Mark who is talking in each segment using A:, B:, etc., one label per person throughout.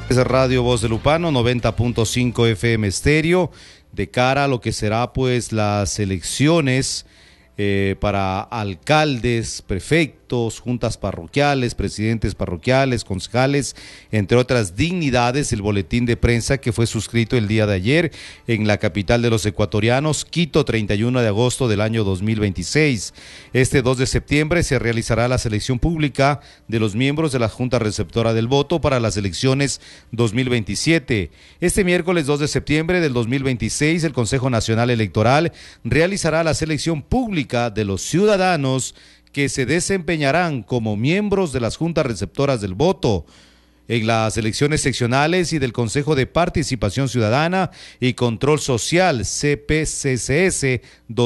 A: Es Radio Voz de Lupano, 90.5 FM estéreo, de cara a lo que será pues las elecciones para alcaldes, prefectos, juntas parroquiales, presidentes parroquiales, concejales, entre otras dignidades. El boletín de prensa que fue suscrito el día de ayer en la capital de los ecuatorianos, Quito, 31 de agosto del año 2026. Este 2 de septiembre se realizará la selección pública de los miembros de la Junta Receptora del Voto para las elecciones 2027. Este miércoles 2 de septiembre del 2026, el Consejo Nacional Electoral realizará la selección pública de los ciudadanos que se desempeñarán como miembros de las juntas receptoras del voto en las elecciones seccionales y del Consejo de Participación Ciudadana y Control Social, CPCCS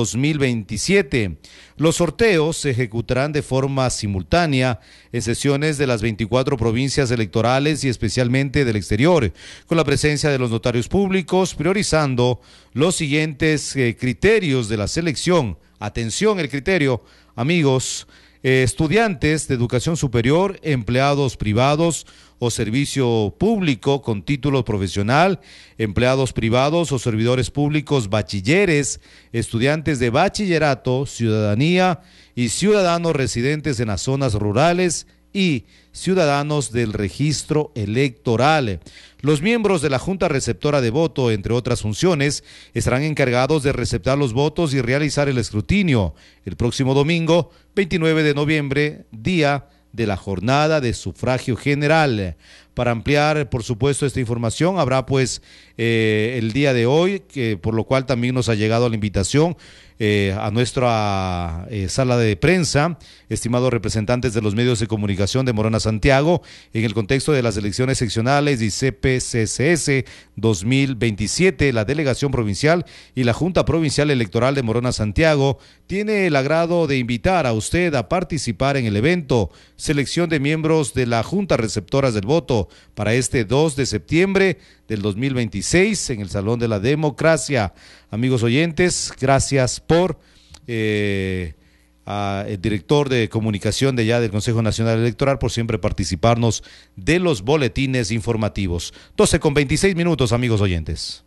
A: 2027. Los sorteos se ejecutarán de forma simultánea en sesiones de las 24 provincias electorales y especialmente del exterior, con la presencia de los notarios públicos, priorizando los siguientes criterios de la selección. Atención, el criterio, amigos: estudiantes de educación superior, empleados privados o servicio público con título profesional, empleados privados o servidores públicos, bachilleres, estudiantes de bachillerato, ciudadanía y ciudadanos residentes en las zonas rurales y ciudadanos del registro electoral. Los miembros de la Junta Receptora de Voto, entre otras funciones, estarán encargados de receptar los votos y realizar el escrutinio el próximo domingo, 29 de noviembre, día de la jornada de sufragio general. Para ampliar, por supuesto, esta información, habrá pues el día de hoy, por lo cual también nos ha llegado la invitación a nuestra sala de prensa, estimados representantes de los medios de comunicación de Morona Santiago, en el contexto de las elecciones seccionales y CPCCS 2027, la delegación provincial y la Junta Provincial Electoral de Morona Santiago tiene el agrado de invitar a usted a participar en el evento Selección de Miembros de la Junta Receptoras del Voto para este 2 de septiembre del 2026 en el Salón de la Democracia. Amigos oyentes, gracias por el director de comunicación de allá del Consejo Nacional Electoral por siempre participarnos de los boletines informativos. 12:26, amigos oyentes.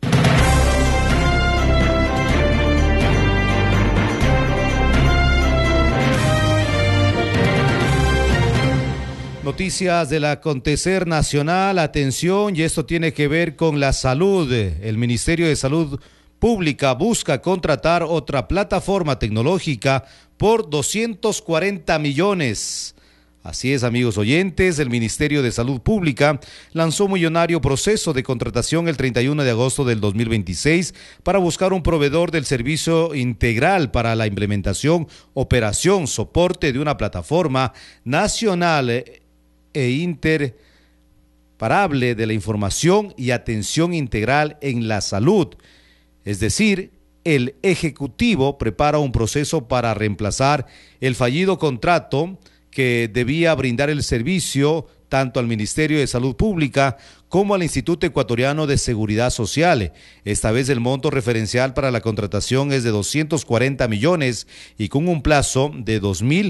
A: Noticias del acontecer nacional, atención, y esto tiene que ver con la salud. El Ministerio de Salud Pública busca contratar otra plataforma tecnológica por 240 millones. Así es, amigos oyentes, el Ministerio de Salud Pública lanzó un millonario proceso de contratación el 31 de agosto del 2026 para buscar un proveedor del servicio integral para la implementación, operación, soporte de una plataforma nacional e interparable de la información y atención integral en la salud. Es decir, el Ejecutivo prepara un proceso para reemplazar el fallido contrato que debía brindar el servicio tanto al Ministerio de Salud Pública como al Instituto Ecuatoriano de Seguridad Social. Esta vez el monto referencial para la contratación es de 240 millones y con un plazo de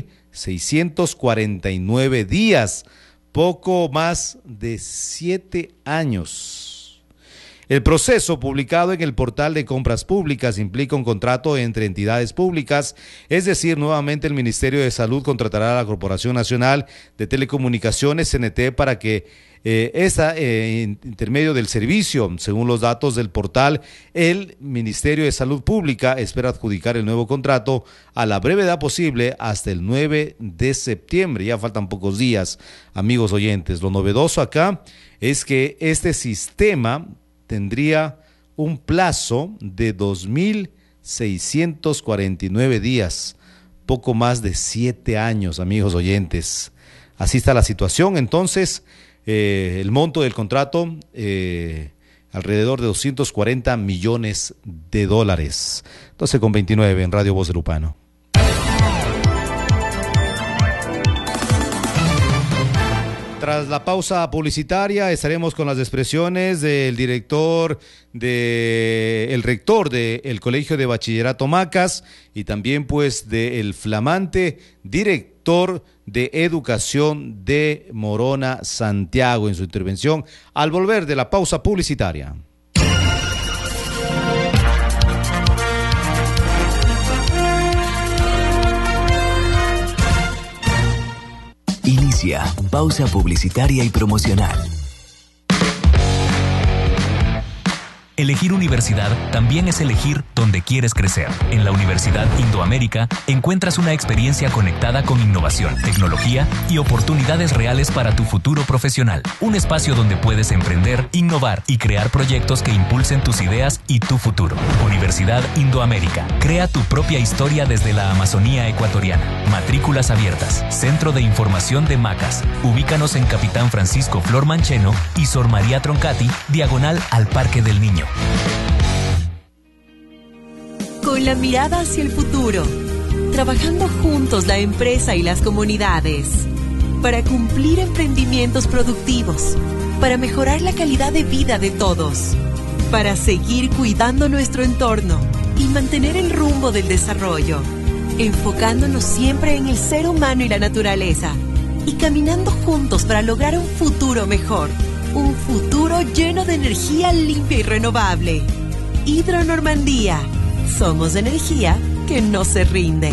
A: 2.649 días, poco más de 7 años. El proceso, publicado en el portal de compras públicas, implica un contrato entre entidades públicas, es decir, nuevamente el Ministerio de Salud contratará a la Corporación Nacional de Telecomunicaciones, CNT, para que intermedio del servicio. Según los datos del portal, el Ministerio de Salud Pública espera adjudicar el nuevo contrato a la brevedad posible hasta el 9 de septiembre. Ya faltan pocos días, amigos oyentes. Lo novedoso acá es que este sistema tendría un plazo de 2.649 días, poco más de 7 años, amigos oyentes. Así está la situación. Entonces, el monto del contrato, alrededor de 240 millones de dólares. 12:29 en Radio Voz de Lupano. Tras la pausa publicitaria estaremos con las expresiones del el rector del Colegio de Bachillerato Macas y también pues del flamante director de Educación de Morona Santiago en su intervención al volver de la pausa publicitaria.
B: Inicia pausa publicitaria y promocional.
C: Elegir universidad también es elegir dónde quieres crecer. En la Universidad Indoamérica encuentras una experiencia conectada con innovación, tecnología y oportunidades reales para tu futuro profesional. Un espacio donde puedes emprender, innovar y crear proyectos que impulsen tus ideas y tu futuro. Universidad Indoamérica. Crea tu propia historia desde la Amazonía ecuatoriana. Matrículas abiertas. Centro de Información de Macas. Ubícanos en Capitán Francisco Flor Mancheno y Sor María Troncati, diagonal al Parque del Niño.
D: Con la mirada hacia el futuro, trabajando juntos la empresa y las comunidades, para cumplir emprendimientos productivos, para mejorar la calidad de vida de todos, para seguir cuidando nuestro entorno y mantener el rumbo del desarrollo, enfocándonos siempre en el ser humano y la naturaleza, y caminando juntos para lograr un futuro mejor. Un futuro lleno de energía limpia y renovable. Hidronormandía. Somos energía que no se rinde.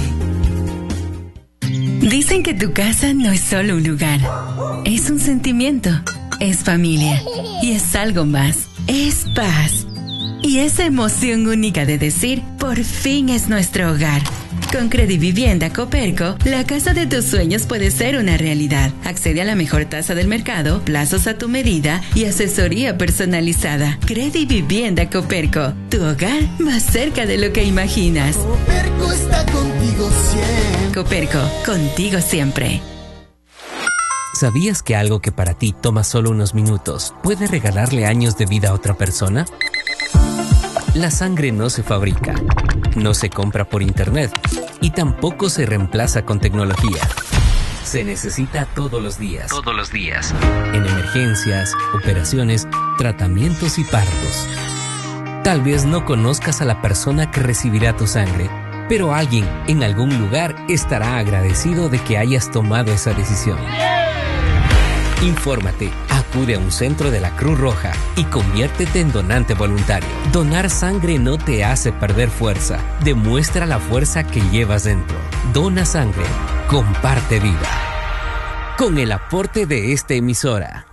E: Dicen que tu casa no es solo un lugar. Es un sentimiento. Es familia. Y es algo más. Es paz. Y esa emoción única de decir, por fin es nuestro hogar. Con Credivivienda Coperco, la casa de tus sueños puede ser una realidad. Accede a la mejor tasa del mercado, plazos a tu medida y asesoría personalizada. Credivivienda Coperco, tu hogar más cerca de lo que imaginas.
F: Coperco está contigo siempre.
E: Coperco, contigo siempre.
G: ¿Sabías que algo que para ti toma solo unos minutos puede regalarle años de vida a otra persona? La sangre no se fabrica, no se compra por internet y tampoco se reemplaza con tecnología. Se necesita todos los días. Todos los días. En emergencias, operaciones, tratamientos y partos. Tal vez no conozcas a la persona que recibirá tu sangre, pero alguien en algún lugar estará agradecido de que hayas tomado esa decisión. Infórmate, acude a un centro de la Cruz Roja y conviértete en donante voluntario. Donar sangre no te hace perder fuerza, demuestra la fuerza que llevas dentro. Dona sangre, comparte vida. Con el aporte de esta emisora.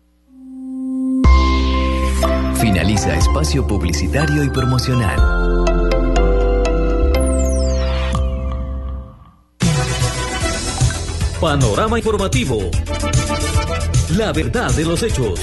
B: Finaliza espacio publicitario y promocional.
H: Panorama informativo. La verdad de los hechos.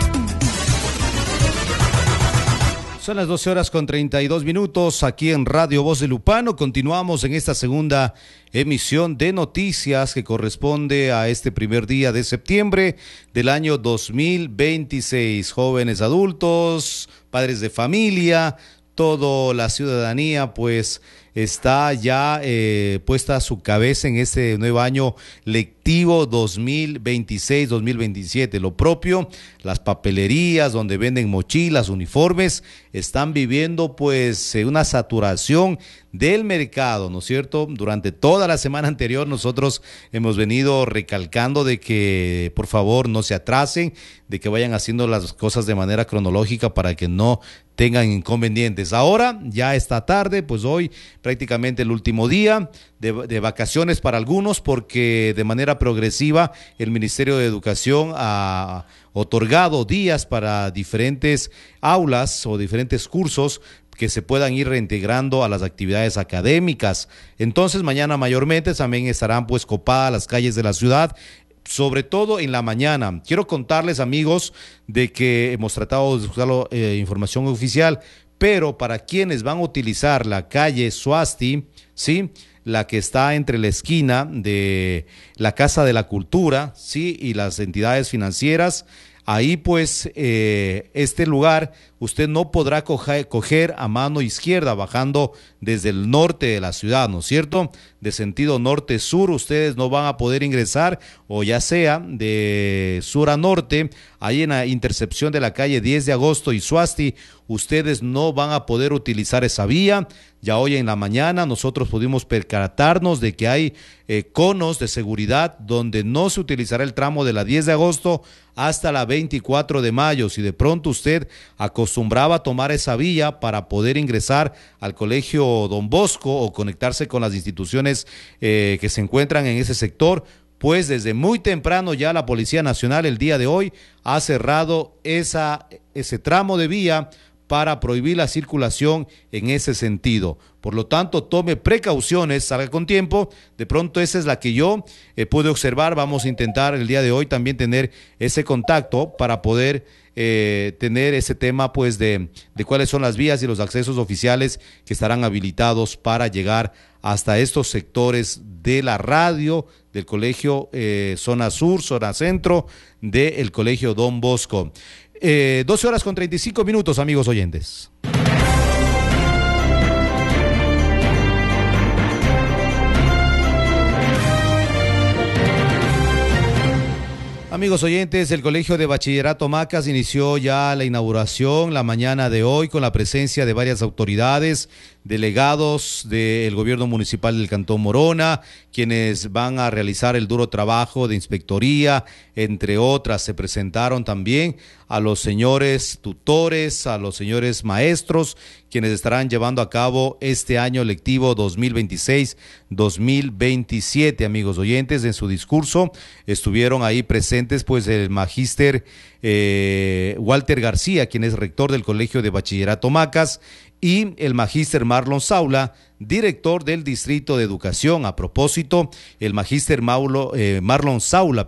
A: Son las 12:32 aquí en Radio Voz de Lupano. Continuamos en esta segunda emisión de noticias que corresponde a este primer día de septiembre del año 2026. Jóvenes adultos, padres de familia, toda la ciudadanía pues está ya puesta su cabeza en este nuevo año lectivo 2026-2027. Lo propio, las papelerías donde venden mochilas, uniformes, están viviendo pues una saturación del mercado, ¿no es cierto? Durante toda la semana anterior nosotros hemos venido recalcando de que por favor no se atrasen, de que vayan haciendo las cosas de manera cronológica para que no tengan inconvenientes. Ahora ya esta tarde, pues hoy prácticamente el último día de vacaciones para algunos, porque de manera progresiva el Ministerio de Educación ha otorgado días para diferentes aulas o diferentes cursos que se puedan ir reintegrando a las actividades académicas. Entonces mañana mayormente también estarán pues copadas las calles de la ciudad, sobre todo en la mañana. Quiero contarles, amigos, de que hemos tratado de buscar información oficial, pero para quienes van a utilizar la calle Suasti, ¿sí?, la que está entre la esquina de la Casa de la Cultura, ¿sí?, y las entidades financieras, ahí pues este lugar usted no podrá coger a mano izquierda bajando desde el norte de la ciudad, ¿no es cierto? De sentido norte-sur ustedes no van a poder ingresar, o ya sea de sur a norte, ahí en la intercepción de la calle 10 de agosto y Suasti, ustedes no van a poder utilizar esa vía. Ya hoy en la mañana nosotros pudimos percatarnos de que hay conos de seguridad donde no se utilizará el tramo de la 10 de agosto hasta la 24 de mayo. Si de pronto usted acostumbraba a tomar esa vía para poder ingresar al Colegio Don Bosco o conectarse con las instituciones que se encuentran en ese sector, pues desde muy temprano ya la Policía Nacional el día de hoy ha cerrado ese tramo de vía para prohibir la circulación en ese sentido. Por lo tanto, tome precauciones, salga con tiempo. De pronto esa es la que yo pude observar. Vamos a intentar el día de hoy también tener ese contacto para poder tener ese tema pues de cuáles son las vías y los accesos oficiales que estarán habilitados para llegar hasta estos sectores de la radio, del colegio zona sur, zona centro, del colegio Don Bosco. 12 horas con 35 minutos, amigos oyentes. Amigos oyentes, el Colegio de Bachillerato Macas inició ya la inauguración la mañana de hoy con la presencia de varias autoridades, delegados del gobierno municipal del Cantón Morona, quienes van a realizar el duro trabajo de inspectoría, entre otras. Se presentaron también a los señores tutores, a los señores maestros, quienes estarán llevando a cabo este año lectivo 2026-2027, amigos oyentes. En su discurso estuvieron ahí presentes pues el magíster Walter García, quien es rector del Colegio de Bachillerato Macas, y el magíster Marlon Saula, director del Distrito de Educación. A propósito, el magíster Marlon Saula,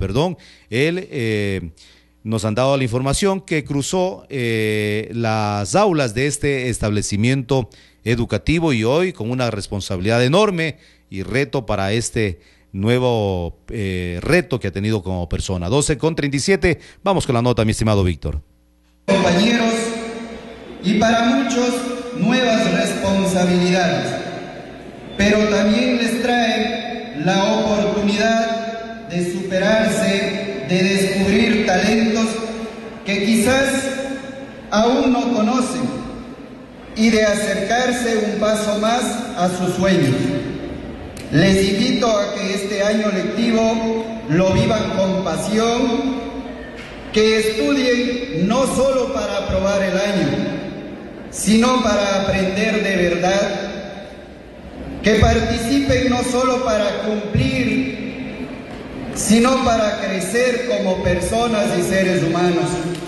A: él nos han dado la información que cruzó las aulas de este establecimiento educativo y hoy con una responsabilidad enorme y reto para este nuevo reto que ha tenido como persona. 12:37, vamos con la nota, mi estimado Víctor.
I: Compañeros, y para muchos nuevas responsabilidades, pero también les trae la oportunidad de superarse, de descubrir talentos que quizás aún no conocen y de acercarse un paso más a sus sueños. Les invito a que este año lectivo lo vivan con pasión, que estudien no solo para aprobar el año, sino para aprender de verdad, que participen no solo para cumplir, sino para crecer como personas y seres humanos.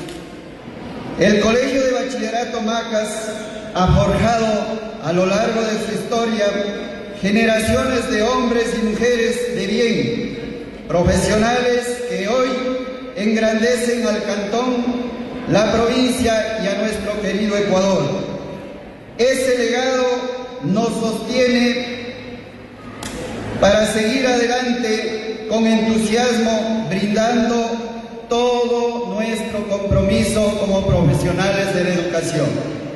I: El Colegio de Bachillerato Macas ha forjado a lo largo de su historia generaciones de hombres y mujeres de bien, profesionales que hoy engrandecen al cantón, la provincia y a nuestro querido Ecuador. Ese legado nos sostiene para seguir adelante con entusiasmo, brindando todo nuestro compromiso como profesionales de la educación.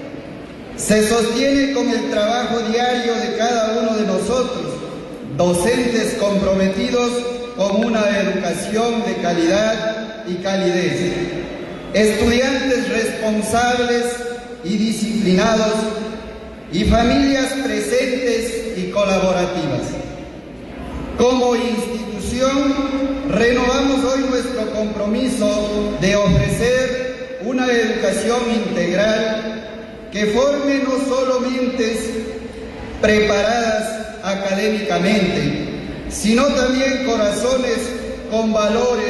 I: Se sostiene con el trabajo diario de cada uno de nosotros, docentes comprometidos con una educación de calidad y calidez, estudiantes responsables y disciplinados y familias presentes y colaborativas. Como institución, renovamos hoy nuestro compromiso de ofrecer una educación integral que forme no solo mentes preparadas académicamente, sino también corazones con valores,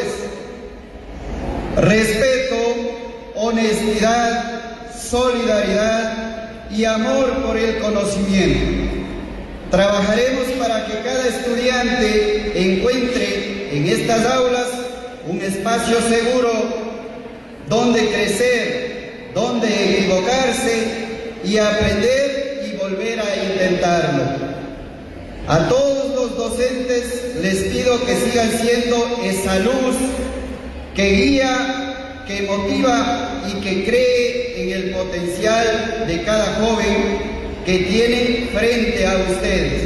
I: respeto, honestidad, solidaridad y amor por el conocimiento. Trabajaremos para que cada estudiante encuentre en estas aulas un espacio seguro donde crecer, donde equivocarse y aprender y volver a intentarlo. A todos los docentes les pido que sigan siendo esa luz que guía, que motiva y que cree en el potencial de cada joven que tienen frente a ustedes.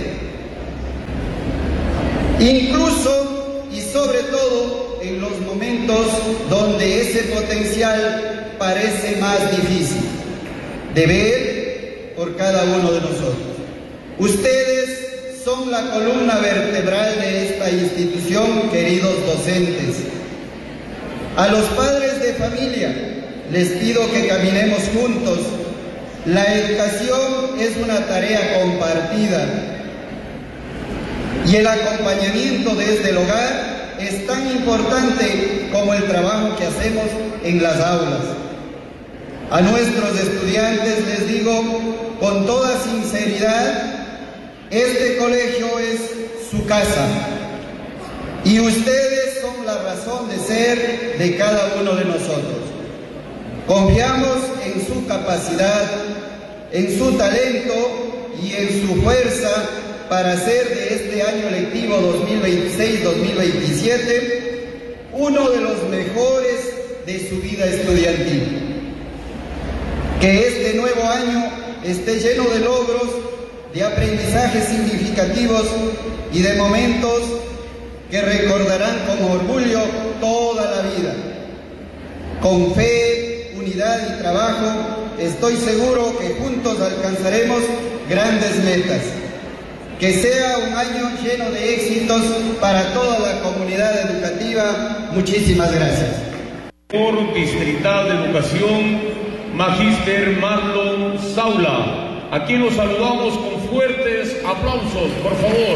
I: Incluso y sobre todo en los momentos donde ese potencial parece más difícil de ver por cada uno de nosotros. Ustedes son la columna vertebral de esta institución, queridos docentes. A los padres de familia les pido que caminemos juntos. La educación es una tarea compartida y el acompañamiento desde el hogar es tan importante como el trabajo que hacemos en las aulas. A nuestros estudiantes les digo con toda sinceridad, este colegio es su casa y ustedes son la razón de ser de cada uno de nosotros. Confiamos en su capacidad, en su talento y en su fuerza para hacer de este año lectivo 2026-2027 uno de los mejores de su vida estudiantil. Que este nuevo año esté lleno de logros, de aprendizajes significativos y de momentos que recordarán con orgullo toda la vida. Con fe, unidad y trabajo, estoy seguro que juntos alcanzaremos grandes metas. Que sea un año lleno de éxitos para toda la comunidad educativa. Muchísimas gracias.
J: Por Distrital de Educación, Magíster Marlon Saula, a quien los saludamos con fuertes aplausos, por favor.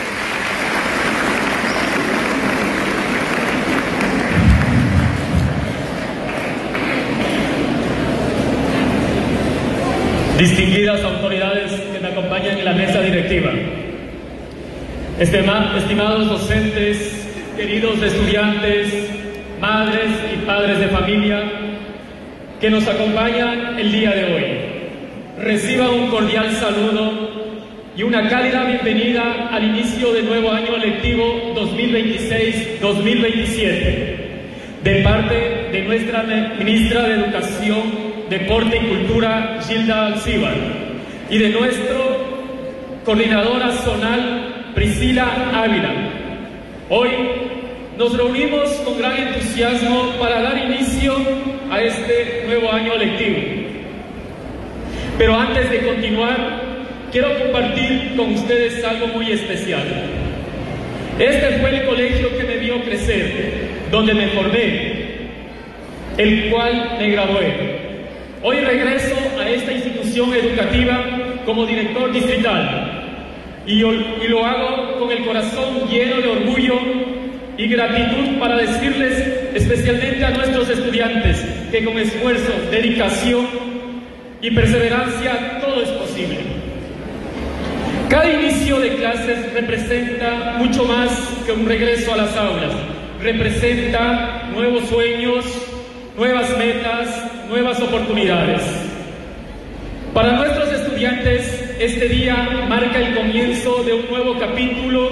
K: Distinguidas autoridades que me acompañan en la mesa directiva, estimados docentes, queridos estudiantes, madres y padres de familia que nos acompañan el día de hoy, reciban un cordial saludo y una cálida bienvenida al inicio del nuevo año lectivo 2026-2027 de parte de nuestra ministra de Educación, Deporte y Cultura, Gilda Alcíbar, y de nuestro coordinadora zonal, Priscila Ávila. Hoy nos reunimos con gran entusiasmo para dar inicio a este nuevo año lectivo. Pero antes de continuar, quiero compartir con ustedes algo muy especial. Este fue el colegio que me vio crecer, donde me formé, el cual me gradué. Hoy regreso a esta institución educativa como director distrital y lo hago con el corazón lleno de orgullo y gratitud para decirles especialmente a nuestros estudiantes que con esfuerzo, dedicación y perseverancia todo es posible. Cada inicio de clases representa mucho más que un regreso a las aulas. Representa nuevos sueños, nuevas metas, nuevas oportunidades. Para nuestros estudiantes, este día marca el comienzo de un nuevo capítulo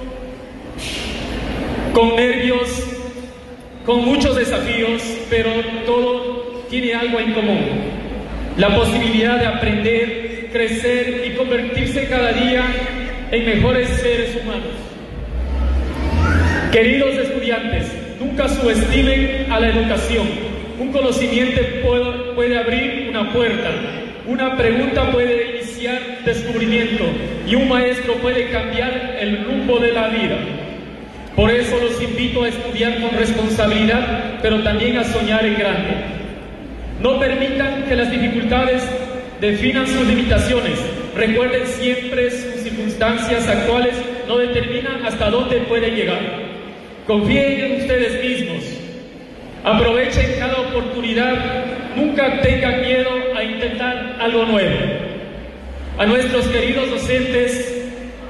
K: con nervios, con muchos desafíos, pero todo tiene algo en común: la posibilidad de aprender, crecer y convertirse cada día en mejores seres humanos. Queridos estudiantes, nunca subestimen a la educación. Un conocimiento puede abrir una puerta, una pregunta puede iniciar descubrimiento y un maestro puede cambiar el rumbo de la vida. Por eso los invito a estudiar con responsabilidad, pero también a soñar en grande. No permitan que las dificultades definan sus limitaciones. Recuerden siempre sus circunstancias actuales no determinan hasta dónde pueden llegar. Confíen en ustedes mismos. Aprovechen cada oportunidad, nunca tengan miedo a intentar algo nuevo. A nuestros queridos docentes,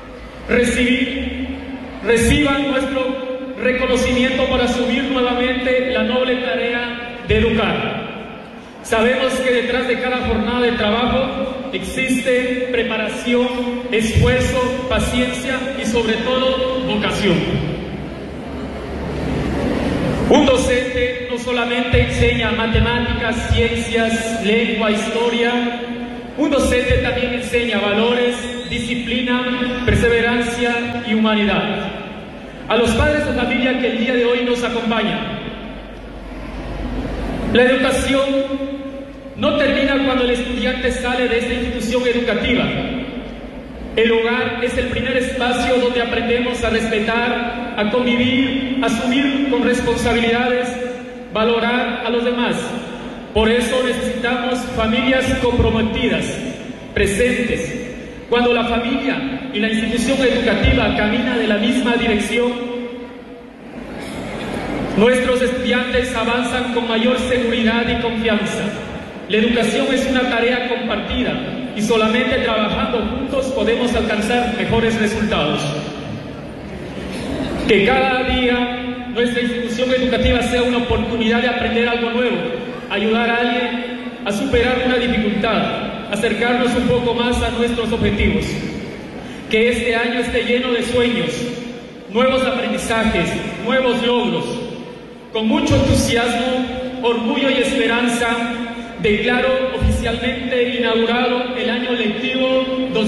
K: reciban nuestro reconocimiento para asumir nuevamente la noble tarea de educar. Sabemos que detrás de cada jornada de trabajo existe preparación, esfuerzo, paciencia y sobre todo vocación. Un docente no solamente enseña matemáticas, ciencias, lengua, historia. Un docente también enseña valores, disciplina, perseverancia y humanidad. A los padres de familia que el día de hoy nos acompañan. La educación no termina cuando el estudiante sale de esta institución educativa. El hogar es el primer espacio donde aprendemos a respetar, a convivir, a asumir con responsabilidades, valorar a los demás. Por eso necesitamos familias comprometidas, presentes. Cuando la familia y la institución educativa caminan de la misma dirección, nuestros estudiantes avanzan con mayor seguridad y confianza. La educación es una tarea compartida y solamente trabajando juntos podemos alcanzar mejores resultados. Que cada día nuestra institución educativa sea una oportunidad de aprender algo nuevo, ayudar a alguien a superar una dificultad, acercarnos un poco más a nuestros objetivos. Que este año esté lleno de sueños, nuevos aprendizajes, nuevos logros. Con mucho entusiasmo, orgullo y esperanza, declaro oficialmente inaugurado el año lectivo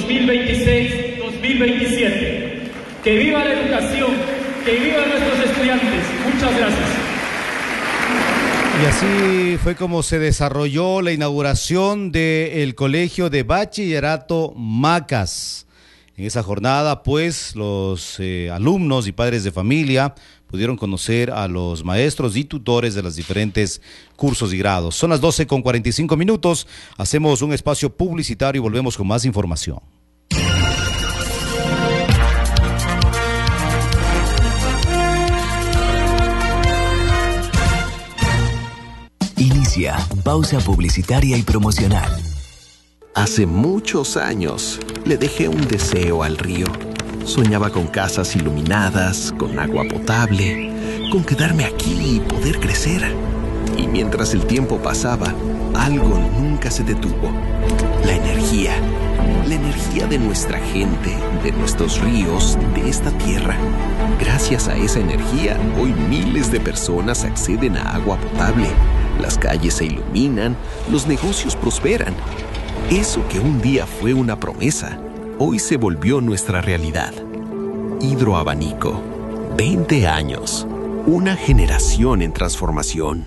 K: 2026-2027. ¡Que viva la educación! ¡Que vivan nuestros estudiantes! Muchas gracias.
A: Y así fue como se desarrolló la inauguración del Colegio de Bachillerato Macas. En esa jornada, pues, los alumnos y padres de familia pudieron conocer a los maestros y tutores de los diferentes cursos y grados. Son las 12:45. Hacemos un espacio publicitario y volvemos con más información.
B: Inicia pausa publicitaria y promocional.
L: Hace muchos años le dejé un deseo al río. Soñaba con casas iluminadas, con agua potable, con quedarme aquí y poder crecer. Y mientras el tiempo pasaba, algo nunca se detuvo. La energía de nuestra gente, de nuestros ríos, de esta tierra. Gracias a esa energía, hoy miles de personas acceden a agua potable. Las calles se iluminan, los negocios prosperan. Eso que un día fue una promesa, hoy se volvió nuestra realidad. Hidroabanico, 20 años, una generación en transformación.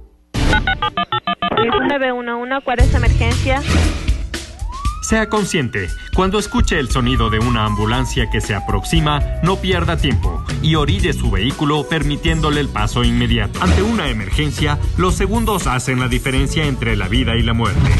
M: 911, ¿cuál es la emergencia?
N: Sea consciente, cuando escuche el sonido de una ambulancia que se aproxima, no pierda tiempo y orille su vehículo permitiéndole el paso inmediato. Ante una emergencia, los segundos hacen la diferencia entre la vida y la muerte.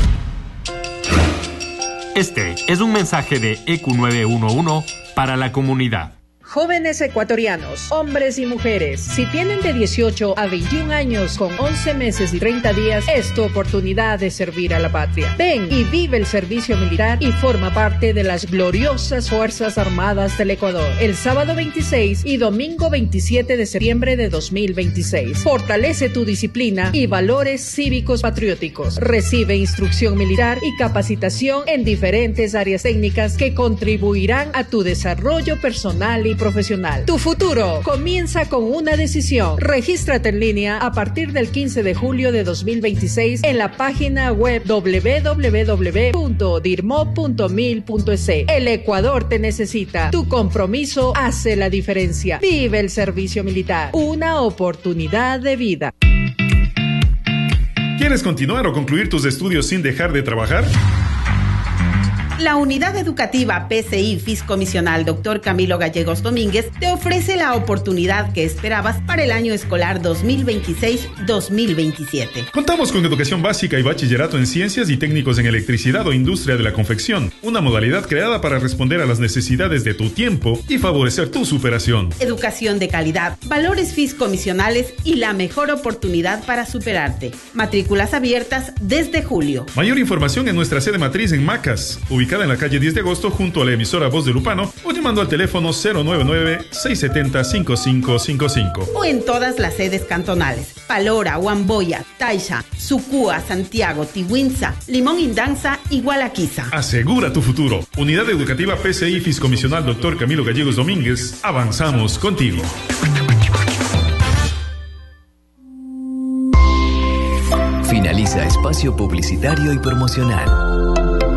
N: Este es un mensaje de EQ 911 para la comunidad.
O: Jóvenes ecuatorianos, hombres y mujeres, si tienen de 18 a 21 años con 11 meses y 30 días, es tu oportunidad de servir a la patria. Ven y vive el servicio militar y forma parte de las gloriosas Fuerzas Armadas del Ecuador. El sábado 26 y domingo 27 de septiembre de 2026. Fortalece tu disciplina y valores cívicos patrióticos. Recibe instrucción militar y capacitación en diferentes áreas técnicas que contribuirán a tu desarrollo personal y profesional. Tu futuro comienza con una decisión. Regístrate en línea a partir del 15 de julio de 2026 en la página web www.dirmo.mil.es. El Ecuador te necesita. Tu compromiso hace la diferencia. Vive el servicio militar. Una oportunidad de vida.
P: ¿Quieres continuar o concluir tus estudios sin dejar de trabajar?
Q: La Unidad Educativa PCI Fiscomisional Dr. Camilo Gallegos Domínguez te ofrece la oportunidad que esperabas para el año escolar 2026-2027.
P: Contamos con educación básica y bachillerato en ciencias y técnicos en electricidad o industria de la confección, una modalidad creada para responder a las necesidades de tu tiempo y favorecer tu superación.
Q: Educación de calidad, valores fiscomisionales y la mejor oportunidad para superarte. Matrículas abiertas desde julio.
P: Mayor información en nuestra sede matriz en Macas, ubicada en la calle 10 de agosto junto a la emisora Voz de Lupano, o llamando al teléfono 099-670-5555.
Q: O en todas las sedes cantonales: Palora, Huamboya, Taisha, Sucúa, Santiago, Tihuinza, Limón Indanza y Gualaquiza.
P: Asegura tu futuro. Unidad Educativa PCI Fiscomisional Dr. Camilo Gallegos Domínguez. Avanzamos contigo.
B: Autoriza espacio publicitario y promocional.